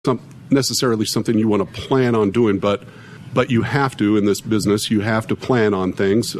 necessarily something you want to plan on doing, but you have to, in this business, you have to plan on things.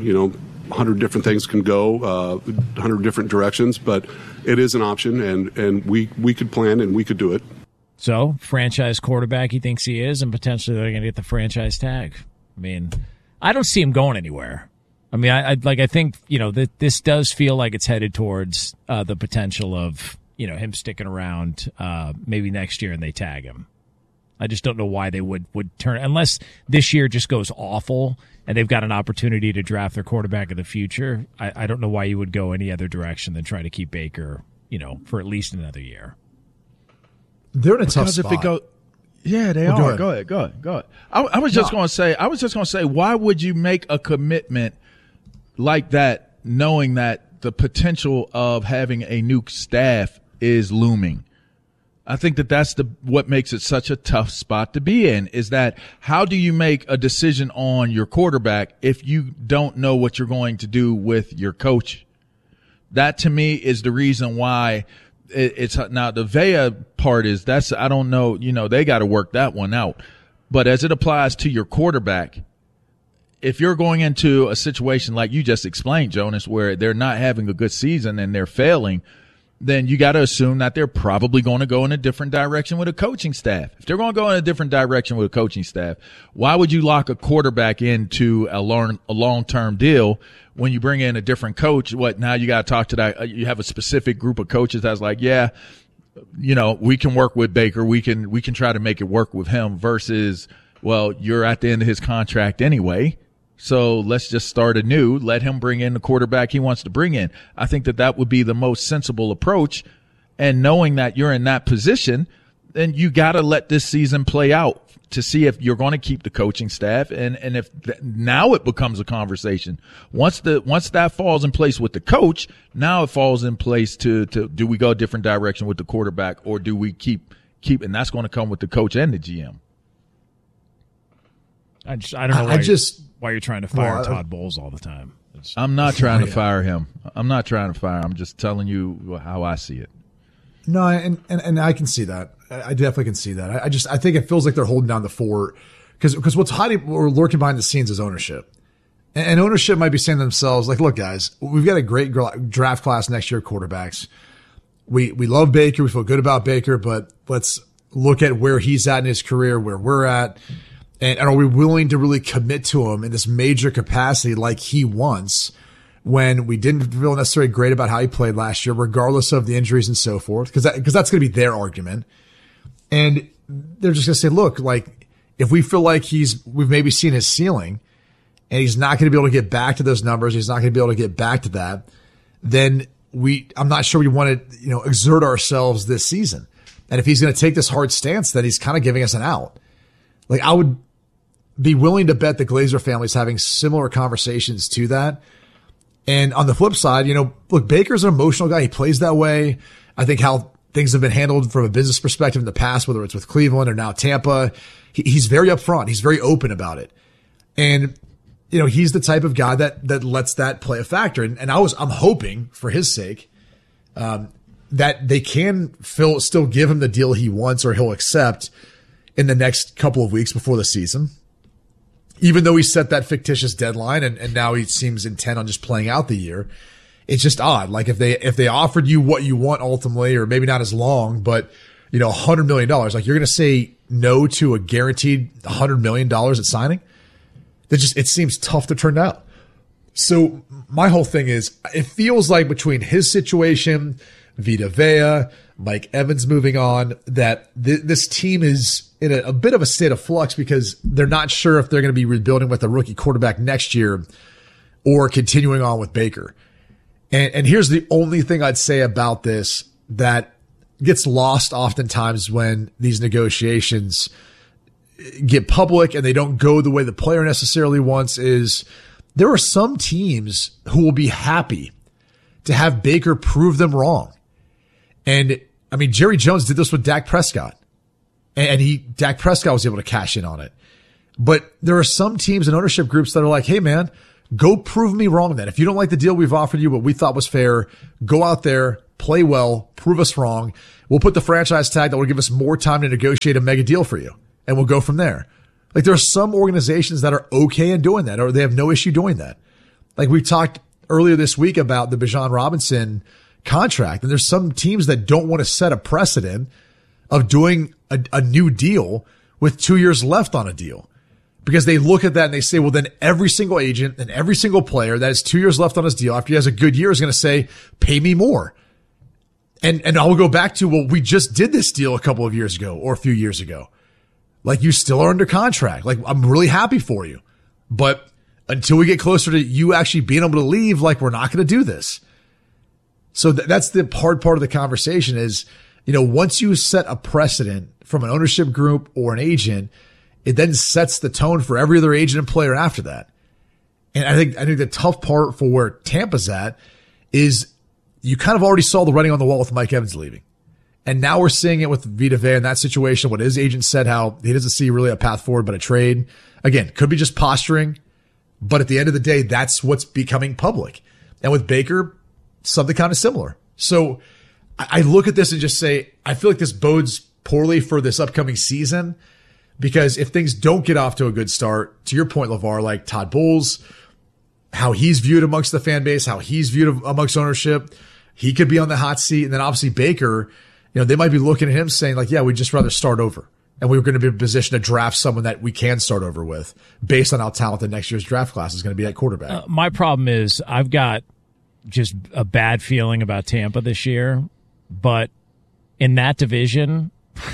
100 different things can go, 100 different directions, but it is an option, and we could plan and we could do it. So, franchise quarterback he thinks he is, and potentially they're going to get the franchise tag. I mean, I don't see him going anywhere. I mean, I think, this does feel like it's headed towards the potential of, him sticking around maybe next year and they tag him. I just don't know why they would turn, unless this year just goes awful and they've got an opportunity to draft their quarterback of the future. I don't know why you would go any other direction than try to keep Baker, for at least another year. They're in a tough spot. Yeah, they are. Go ahead. I was just going to say, why would you make a commitment like that, knowing that the potential of having a new staff is looming? I think that's what makes it such a tough spot to be in, is that how do you make a decision on your quarterback if you don't know what you're going to do with your coach? That to me is the reason why it's now the Vea part is I don't know, they got to work that one out. But as it applies to your quarterback, if you're going into a situation like you just explained, Jonas, where they're not having a good season and they're failing, then you got to assume that they're probably going to go in a different direction with a coaching staff. If they're going to go in a different direction with a coaching staff, why would you lock a quarterback into a long-term deal when you bring in a different coach? Now you got to talk to that. You have a specific group of coaches that's like, yeah, we can work with Baker. We can try to make it work with him versus, well, you're at the end of his contract anyway. So let's just start anew. Let him bring in the quarterback he wants to bring in. I think that would be the most sensible approach. And knowing that you're in that position, then you got to let this season play out to see if you're going to keep the coaching staff. And if now it becomes a conversation. Once that falls in place with the coach, now it falls in place to do we go a different direction with the quarterback, or do we keep, and that's going to come with the coach and the GM. I don't know why you're trying to fire Todd Bowles all the time. I'm not trying to fire him. I'm just telling you how I see it. No, and I can see that. I definitely can see that. I think it feels like they're holding down the fort because what's hiding or lurking behind the scenes is ownership. And ownership might be saying to themselves, like, look, guys, we've got a great draft class next year, quarterbacks. We love Baker. We feel good about Baker, but let's look at where he's at in his career, where we're at. And are we willing to really commit to him in this major capacity like he wants when we didn't feel necessarily great about how he played last year, regardless of the injuries and so forth? Because that's going to be their argument. And they're just going to say, look, like, if we feel like we've maybe seen his ceiling and he's not going to be able to get back to those numbers, he's not going to be able to get back to that, then I'm not sure we want to, exert ourselves this season. And if he's going to take this hard stance, then he's kind of giving us an out. Like, I would be willing to bet the Glazer family's having similar conversations to that. And on the flip side, look, Baker's an emotional guy. He plays that way. I think how things have been handled from a business perspective in the past, whether it's with Cleveland or now Tampa, he's very upfront. He's very open about it. And, he's the type of guy that lets that play a factor. And I'm hoping for his sake, that they can still give him the deal he wants or he'll accept in the next couple of weeks before the season. Even though he set that fictitious deadline and now he seems intent on just playing out the year, it's just odd. Like if they offered you what you want ultimately, or maybe not as long, but $100 million, like you're going to say no to a guaranteed $100 million at signing? It seems tough to turn down. So my whole thing is, it feels like between his situation, Vita Vea, Mike Evans moving on, that this team is in a bit of a state of flux because they're not sure if they're going to be rebuilding with a rookie quarterback next year or continuing on with Baker. And here's the only thing I'd say about this that gets lost oftentimes when these negotiations get public and they don't go the way the player necessarily wants, is there are some teams who will be happy to have Baker prove them wrong. And I mean, Jerry Jones did this with Dak Prescott, and Dak Prescott was able to cash in on it. But there are some teams and ownership groups that are like, hey man, go prove me wrong then. If you don't like the deal we've offered you, what we thought was fair, go out there, play well, prove us wrong. We'll put the franchise tag that will give us more time to negotiate a mega deal for you, and we'll go from there. Like, there are some organizations that are okay in doing that, or they have no issue doing that. Like, we talked earlier this week about the Bijan Robinson contract, and there's some teams that don't want to set a precedent of doing a new deal with 2 years left on a deal, because they look at that and they say, well, then every single agent and every single player that has 2 years left on his deal after he has a good year is going to say, pay me more. And I will go back to, well, we just did this deal a couple of years ago or a few years ago. Like, you still are under contract. Like, I'm really happy for you, but until we get closer to you actually being able to leave, like, we're not going to do this. So that's the hard part of the conversation is, once you set a precedent from an ownership group or an agent, it then sets the tone for every other agent and player after that. And I think the tough part for where Tampa's at is you kind of already saw the writing on the wall with Mike Evans leaving. And now we're seeing it with Vita Vea in that situation, what his agent said, how he doesn't see really a path forward but a trade. Again, could be just posturing, but at the end of the day, that's what's becoming public. And with Baker, something kind of similar. So I look at this and just say, I feel like this bodes poorly for this upcoming season, because if things don't get off to a good start, to your point, LeVar, like Todd Bowles, how he's viewed amongst the fan base, how he's viewed amongst ownership, he could be on the hot seat. And then obviously Baker, they might be looking at him saying like, yeah, we'd just rather start over. And we were going to be in a position to draft someone that we can start over with based on how talented next year's draft class is going to be at quarterback. My problem is I've got just a bad feeling about Tampa this year, but in that division,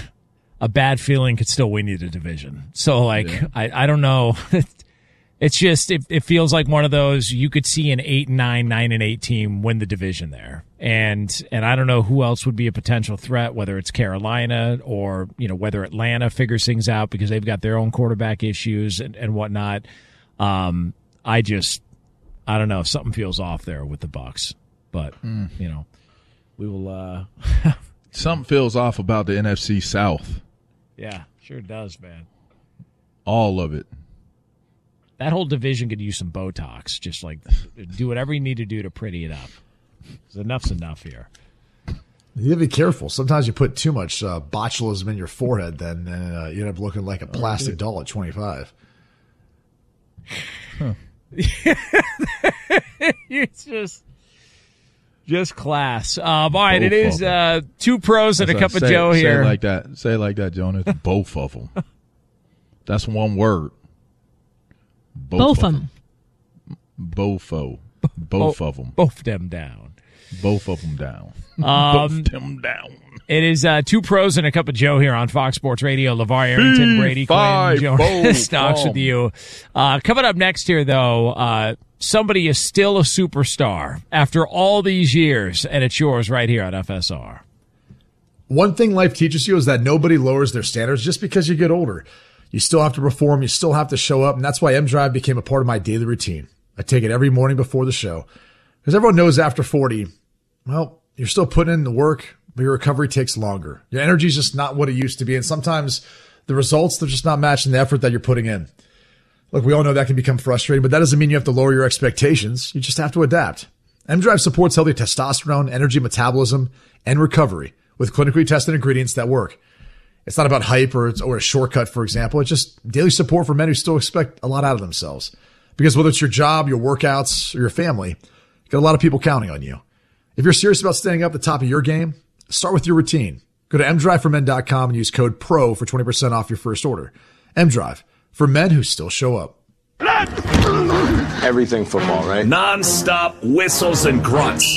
a bad feeling could still win you the division. So I don't know. It's just, it feels like one of those, you could see an 8-9, 9-8 team win the division there. And I don't know who else would be a potential threat, whether it's Carolina or, whether Atlanta figures things out because they've got their own quarterback issues and whatnot. I don't know. Something feels off there with the Bucs, but we will, something feels off about the NFC South. Yeah, sure does, man. All of it. That whole division could use some Botox. Just like do whatever you need to do to pretty it up. Enough's enough here. You gotta be careful. Sometimes you put too much botulism in your forehead, then you end up looking like a plastic doll at 25. Huh. It's just class. All right, it is two pros and a cup of Joe here. Say it like that. Say it like that, Jonas. Both of them. That's one word. Both of them. Both of them. Both them down. Both of them down. Both them down. It is two pros and a cup of Joe here on Fox Sports Radio. LeVar Arrington, Brady Quinn, Joe Stocks with you. Coming up next here, though, somebody is still a superstar after all these years, and it's yours right here on FSR. One thing life teaches you is that nobody lowers their standards just because you get older. You still have to perform. You still have to show up. And that's why M-Drive became a part of my daily routine. I take it every morning before the show. Because everyone knows after 40, well, you're still putting in the work, but your recovery takes longer. Your energy is just not what it used to be. And sometimes the results, they're just not matching the effort that you're putting in. Look, we all know that can become frustrating, but that doesn't mean you have to lower your expectations. You just have to adapt. M-Drive supports healthy testosterone, energy metabolism, and recovery with clinically tested ingredients that work. It's not about hype or a shortcut, for example. It's just daily support for men who still expect a lot out of themselves. Because whether it's your job, your workouts, or your family, you got a lot of people counting on you. If you're serious about staying up at the top of your game, start with your routine. Go to mdriveformen.com and use code PRO for 20% off your first order. M-Drive, for men who still show up. Everything football, right? Non-stop whistles and grunts.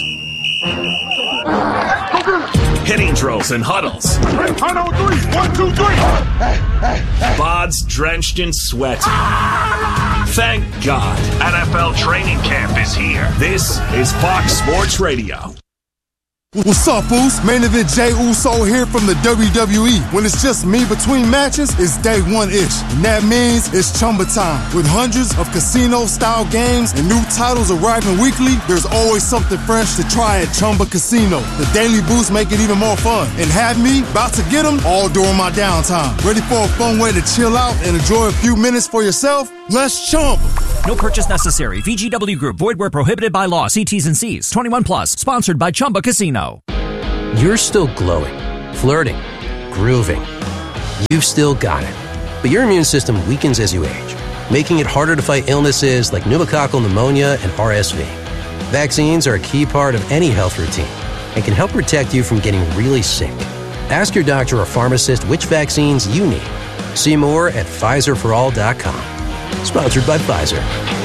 Hitting drills and huddles. 1, 2, 3. Bods drenched in sweat. Thank God NFL training camp is here. This is Fox Sports Radio. What's up, Foos? Main event Jey Uso here from the WWE. When it's just me between matches, it's day one-ish. And that means it's Chumba time. With hundreds of casino-style games and new titles arriving weekly, there's always something fresh to try at Chumba Casino. The daily boosts make it even more fun. And have me about to get them all during my downtime. Ready for a fun way to chill out and enjoy a few minutes for yourself? Let's Chumba. No purchase necessary. VGW Group. Void where prohibited by law. See T's and C's. 21 plus. Sponsored by Chumba Casino. You're still glowing, flirting, grooving. You've still got it. But your immune system weakens as you age, making it harder to fight illnesses like pneumococcal pneumonia and RSV. Vaccines are a key part of any health routine and can help protect you from getting really sick. Ask your doctor or pharmacist which vaccines you need. See more at PfizerForAll.com. Sponsored by Pfizer.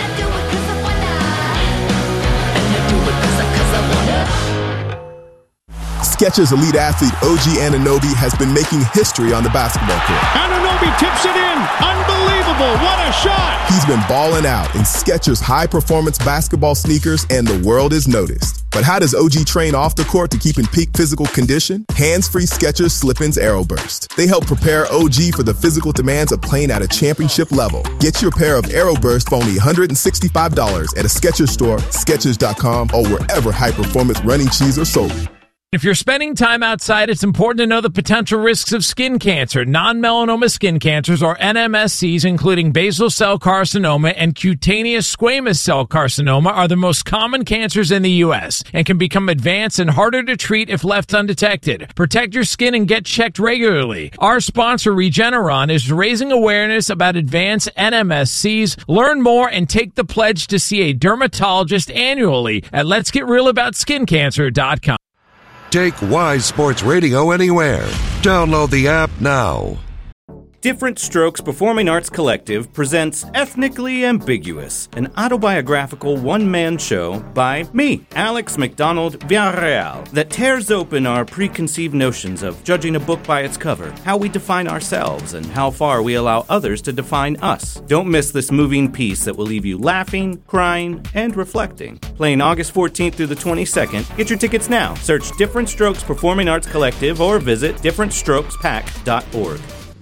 Skechers elite athlete OG Anunoby has been making history on the basketball court. Anunoby tips it in. Unbelievable. What a shot. He's been balling out in Skechers high-performance basketball sneakers, and the world is noticed. But how does OG train off the court to keep in peak physical condition? Hands-free Skechers Slip-ins Aeroburst. They help prepare OG for the physical demands of playing at a championship level. Get your pair of Aeroburst for only $165 at a Skechers store, Skechers.com, or wherever high-performance running shoes are sold. If you're spending time outside, it's important to know the potential risks of skin cancer. Non-melanoma skin cancers, or NMSCs, including basal cell carcinoma and cutaneous squamous cell carcinoma, are the most common cancers in the U.S. and can become advanced and harder to treat if left undetected. Protect your skin and get checked regularly. Our sponsor, Regeneron, is raising awareness about advanced NMSCs. Learn more and take the pledge to see a dermatologist annually at letsgetrealaboutSkinCancer.com. Take Wise Sports Radio anywhere. Download the app now. Different Strokes Performing Arts Collective presents Ethnically Ambiguous, an autobiographical one-man show by me, Alex McDonald Villarreal, that tears open our preconceived notions of judging a book by its cover, how we define ourselves, and how far we allow others to define us. Don't miss this moving piece that will leave you laughing, crying, and reflecting. Playing August 14th through the 22nd. Get your tickets now. Search Different Strokes Performing Arts Collective or visit differentstrokespack.org.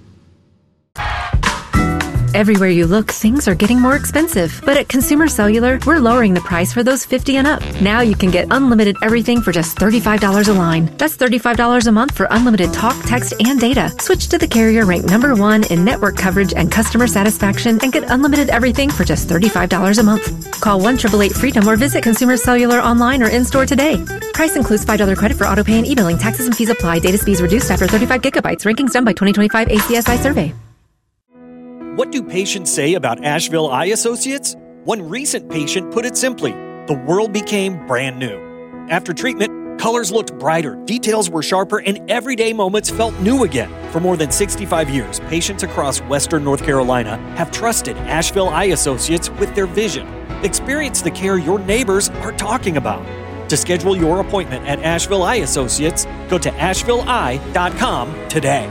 Everywhere you look, things are getting more expensive. But at Consumer Cellular, we're lowering the price for those 50 and up. Now you can get unlimited everything for just $35 a line. That's $35 a month for unlimited talk, text, and data. Switch to the carrier ranked #1 in network coverage and customer satisfaction and get unlimited everything for just $35 a month. Call 1-888-FREEDOM or visit Consumer Cellular online or in-store today. Price includes $5 credit for autopay and e-billing. Taxes and fees apply. Data speeds reduced after 35 gigabytes. Rankings done by 2025 ACSI survey. What do patients say about Asheville Eye Associates? One recent patient put it simply, the world became brand new. After treatment, colors looked brighter, details were sharper, and everyday moments felt new again. For more than 65 years, patients across Western North Carolina have trusted Asheville Eye Associates with their vision. Experience the care your neighbors are talking about. To schedule your appointment at Asheville Eye Associates, go to ashevilleeye.com today.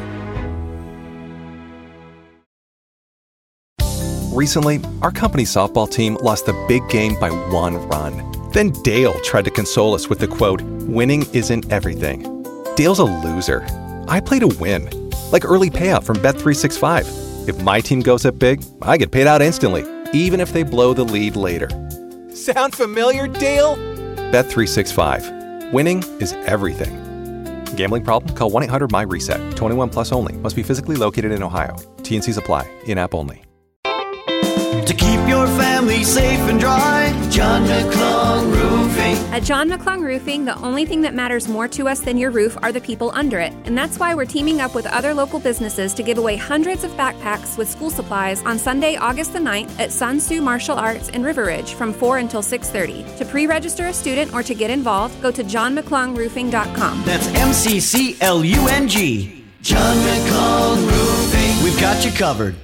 Recently, our company softball team lost the big game by 1 run. Then Dale tried to console us with the quote, "Winning isn't everything." Dale's a loser. I play to win. Like early payout from Bet365. If my team goes up big, I get paid out instantly, even if they blow the lead later. Sound familiar, Dale? Bet365. Winning is everything. Gambling problem? Call 1-800-MY-RESET. 21 plus only. Must be physically located in Ohio. T&Cs apply. In-app only. To keep your family safe and dry, John McClung Roofing. At John McClung Roofing, the only thing that matters more to us than your roof are the people under it. And that's why we're teaming up with other local businesses to give away hundreds of backpacks with school supplies on Sunday, August the 9th at Sun Tzu Martial Arts in River Ridge from 4 until 6:30. To pre-register a student or to get involved, go to johnmcclungroofing.com. That's MCCLUNG. John McClung Roofing. We've got you covered.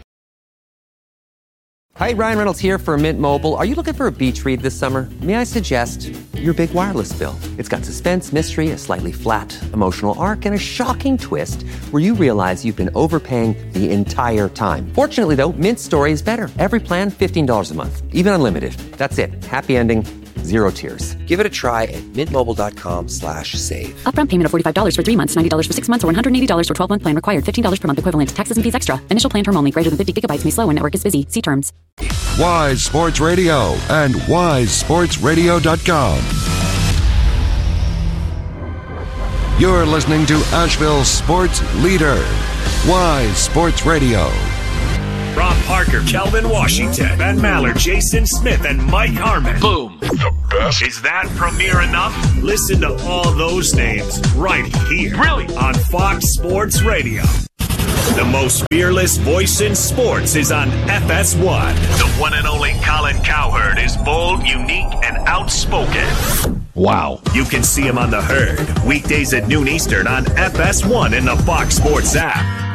Hi, Ryan Reynolds here for Mint Mobile. Are you looking for a beach read this summer? May I suggest your big wireless bill? It's got suspense, mystery, a slightly flat emotional arc, and a shocking twist where you realize you've been overpaying the entire time. Fortunately, though, Mint's story is better. Every plan, $15 a month, even unlimited. That's it. Happy ending. Zero tears. Give it a try at mintmobile.com/save. Upfront payment of $45 for 3 months, $90 for 6 months, or $180 for 12-month plan required. $15 per month equivalent. Taxes and fees extra. Initial plan term only. Greater than 50 gigabytes may slow when network is busy. See terms. Wise Sports Radio and wisesportsradio.com. You're listening to Asheville's sports leader, Wise Sports Radio. Rob Parker, Kelvin Washington, Ben Maller, Jason Smith, and Mike Harmon. Boom. The best. Is that premiere enough? Listen to all those names right here. Really? On Fox Sports Radio. The most fearless voice in sports is on FS1. The one and only Colin Cowherd is bold, unique, and outspoken. Wow. You can see him on The Herd, weekdays at noon Eastern on FS1 in the Fox Sports app.